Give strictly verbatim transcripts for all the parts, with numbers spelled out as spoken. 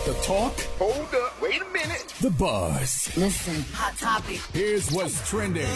The talk. Hold up. Wait a minute. The buzz. Listen. Hot topic. Here's what's trending.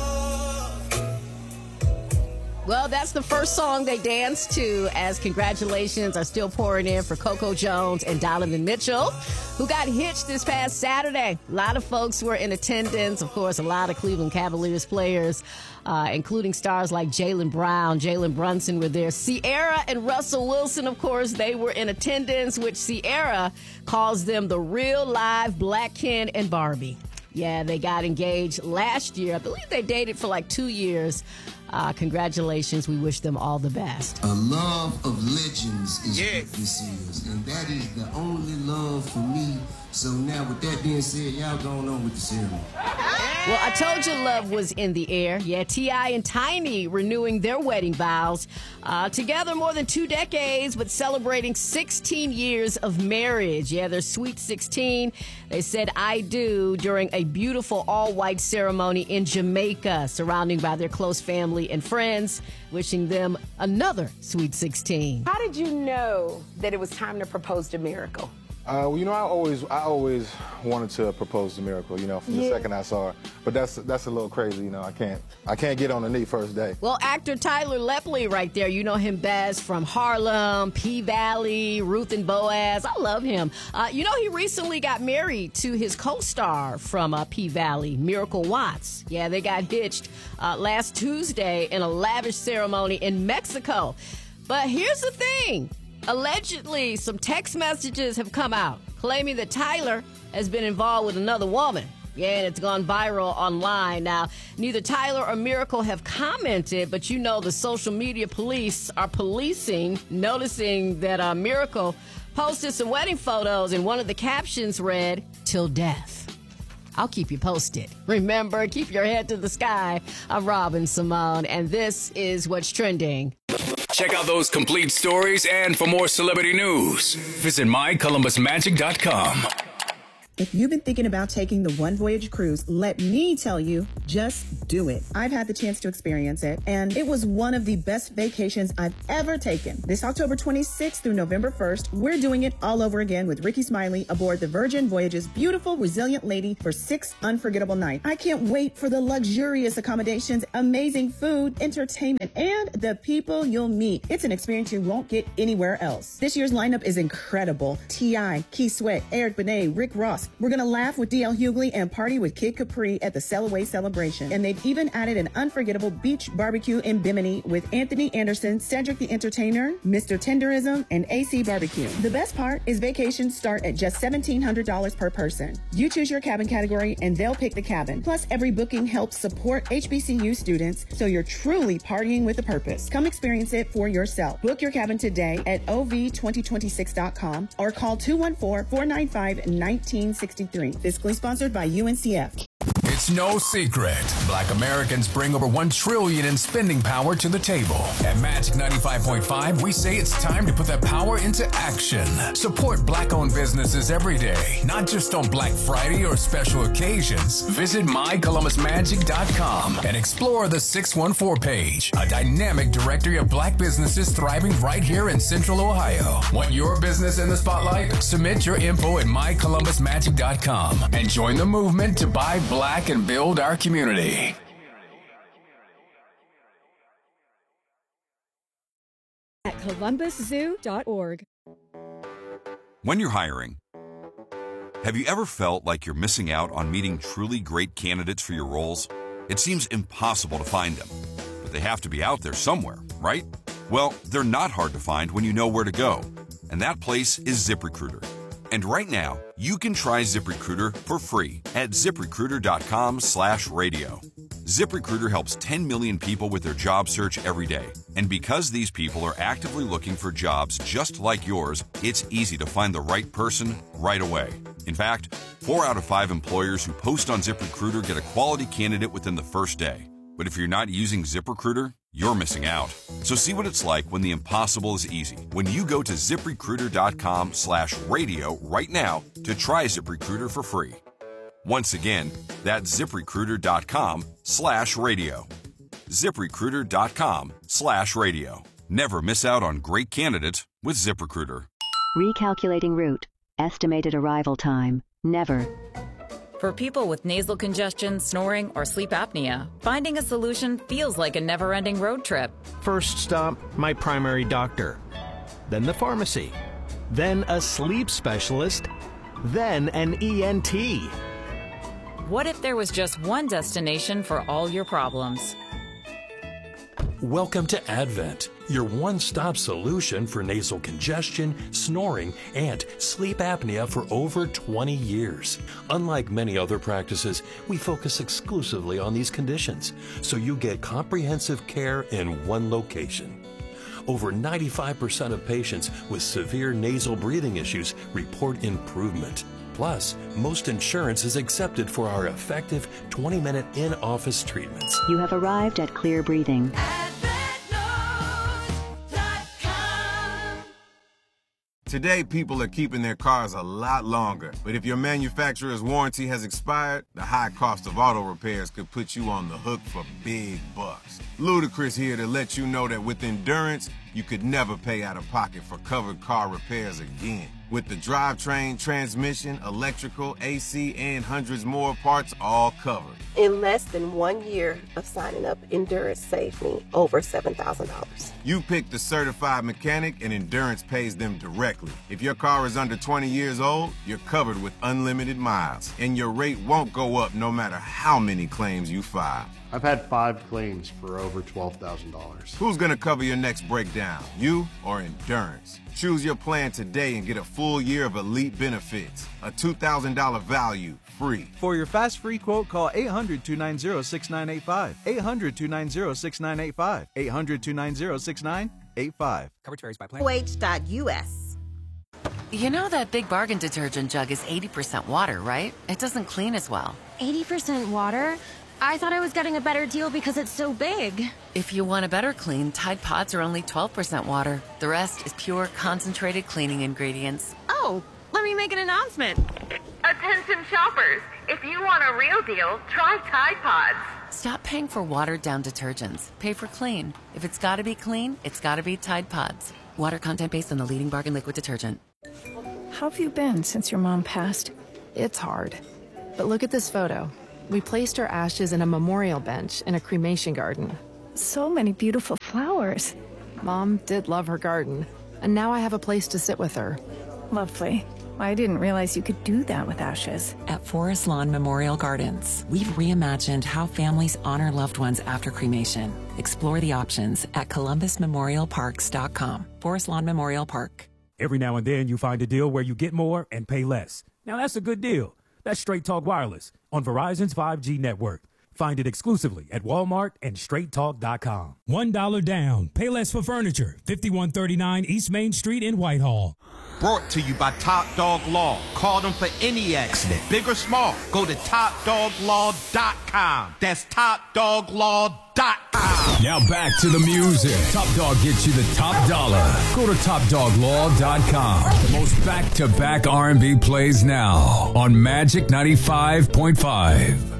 Well, that's the first song they danced to, as congratulations are still pouring in for Coco Jones and Donovan Mitchell, who got hitched this past Saturday. A lot of folks were in attendance. Of course, a lot of Cleveland Cavaliers players, uh, including stars like Jaylen Brown, Jalen Brunson were there. Ciara and Russell Wilson, of course, they were in attendance, which Ciara calls them the real live Black Ken and Barbie. Yeah, they got engaged last year. I believe they dated for like two years. Uh, congratulations. We wish them all the best. A love of legends is Yes. what this is. And that is the only love for me. So now with that being said, y'all going on with the ceremony. Well, I told you love was in the air. Yeah, T I and Tiny renewing their wedding vows. Uh, together more than two decades, but celebrating sixteen years of marriage. Yeah, they're sweet sixteen. They said I do during a beautiful all-white ceremony in Jamaica, surrounded by their close family and friends, wishing them another sweet sixteen. How did you know that it was time to propose to Miracle? Uh, well, you know, I always, I always wanted to propose to Miracle. You know, from Yeah. the second I saw her. But that's, that's a little crazy. You know, I can't, I can't get on the knee first day. Well, actor Tyler Lepley right there. You know him best from Harlem, P-Valley, Ruth and Boaz. I love him. Uh, you know, he recently got married to his co-star from uh, P-Valley, Miracle Watts. Yeah, they got hitched uh, last Tuesday in a lavish ceremony in Mexico. But here's the thing. Allegedly, some text messages have come out claiming that Tyler has been involved with another woman. Yeah, and it's gone viral online. Now, neither Tyler or Miracle have commented, but you know the social media police are policing, noticing that uh, Miracle posted some wedding photos, and one of the captions read, "Till death." I'll keep you posted. Remember, keep your head to the sky. I'm Robin Simone, and this is what's trending. Check out those complete stories, and for more celebrity news, visit my columbus magic dot com. If you've been thinking about taking the One Voyage cruise, let me tell you, just do it. I've had the chance to experience it, and it was one of the best vacations I've ever taken. This October twenty-sixth through November first, we're doing it all over again with Ricky Smiley aboard the Virgin Voyage's beautiful, resilient lady for six unforgettable nights. I can't wait for the luxurious accommodations, amazing food, entertainment, and the people you'll meet. It's an experience you won't get anywhere else. This year's lineup is incredible. T I, Keith Sweat, Eric Benet, Rick Ross. We're going to laugh with D L Hughley and party with Kid Capri at the Sail-Away celebration. And they've even added an unforgettable beach barbecue in Bimini with Anthony Anderson, Cedric the Entertainer, Mister Tenderism, and A C Barbecue. The best part is vacations start at just seventeen hundred dollars per person. You choose your cabin category and they'll pick the cabin. Plus, every booking helps support H B C U students, so you're truly partying with a purpose. Come experience it for yourself. Book your cabin today at O V twenty twenty-six dot com or call two one four, four nine five, one nine six three. Fiscally sponsored by U N C F. It's no secret. Black Americans bring over one trillion dollars in spending power to the table. At Magic ninety-five point five, we say it's time to put that power into action. Support Black-owned businesses every day, not just on Black Friday or special occasions. Visit my columbus magic dot com and explore the six one four page, a dynamic directory of Black businesses thriving right here in Central Ohio. Want your business in the spotlight? Submit your info at my columbus magic dot com and join the movement to buy Black and build our community. At columbus zoo dot org. When you're hiring, have you ever felt like you're missing out on meeting truly great candidates for your roles? It seems impossible to find them, but they have to be out there somewhere, right? Well, they're not hard to find when you know where to go, and that place is ZipRecruiter. And right now, you can try ZipRecruiter for free at ZipRecruiter.com slash radio. ZipRecruiter helps ten million people with their job search every day. And because these people are actively looking for jobs just like yours, it's easy to find the right person right away. In fact, four out of five employers who post on ZipRecruiter get a quality candidate within the first day. But if you're not using ZipRecruiter, you're missing out. So see what it's like when the impossible is easy. When you go to ZipRecruiter.com slash radio right now to try ZipRecruiter for free. Once again, that's ZipRecruiter.com slash radio. ZipRecruiter.com slash radio. Never miss out on great candidates with ZipRecruiter. Recalculating route. Estimated arrival time, never. For people with nasal congestion, snoring, or sleep apnea, finding a solution feels like a never-ending road trip. First stop, my primary doctor. Then the pharmacy. Then a sleep specialist. Then an E N T. What if there was just one destination for all your problems? Welcome to Advent, your one-stop solution for nasal congestion, snoring, and sleep apnea for over twenty years. Unlike many other practices, we focus exclusively on these conditions, so you get comprehensive care in one location. Over ninety-five percent of patients with severe nasal breathing issues report improvement. Plus, most insurance is accepted for our effective twenty-minute in-office treatments. You have arrived at Clear Breathing. Today, people are keeping their cars a lot longer. But if your manufacturer's warranty has expired, the high cost of auto repairs could put you on the hook for big bucks. Ludacris here to let you know that with Endurance, you could never pay out of pocket for covered car repairs again. With the drivetrain, transmission, electrical, A C, and hundreds more parts all covered. In less than one year of signing up, Endurance saved me over seven thousand dollars. You pick the certified mechanic and Endurance pays them directly. If your car is under twenty years old, you're covered with unlimited miles. And your rate won't go up no matter how many claims you file. I've had five claims for over twelve thousand dollars. Who's gonna cover your next breakdown, you or Endurance? Choose your plan today and get a full year of elite benefits. A two thousand dollars value, free. For your fast free quote, call eight hundred, two nine zero, six nine eight five. eight hundred, two nine zero, six nine eight five. eight hundred, two nine zero, six nine eight five. Coverage varies by plan. O H dot U S. You know that Big Bargain detergent jug is eighty percent water, right? It doesn't clean as well. eighty percent water? I thought I was getting a better deal because it's so big. If you want a better clean, Tide Pods are only twelve percent water. The rest is pure, concentrated cleaning ingredients. Oh, let me make an announcement. Attention shoppers, if you want a real deal, try Tide Pods. Stop paying for watered-down detergents. Pay for clean. If it's gotta be clean, it's gotta be Tide Pods. Water content based on the leading bargain liquid detergent. How have you been since your mom passed? It's hard. But look at this photo. We placed her ashes in a memorial bench in a cremation garden. So many beautiful flowers. Mom did love her garden, and now I have a place to sit with her. Lovely. I didn't realize you could do that with ashes. At Forest Lawn Memorial Gardens, we've reimagined how families honor loved ones after cremation. Explore the options at columbus memorial parks dot com. Forest Lawn Memorial Park. Every now and then you find a deal where you get more and pay less. Now that's a good deal. That's Straight Talk Wireless on Verizon's five G network. Find it exclusively at Walmart and straight talk dot com. One dollar down. Pay less for furniture. fifty-one thirty-nine East Main Street in Whitehall. Brought to you by Top Dog Law. Call them for any accident, big or small. Go to top dog law dot com. That's top dog law dot com. Now back to the music. Top Dog gets you the top dollar. Go to top dog law dot com. The most back-to-back R and B plays now on Magic ninety-five point five.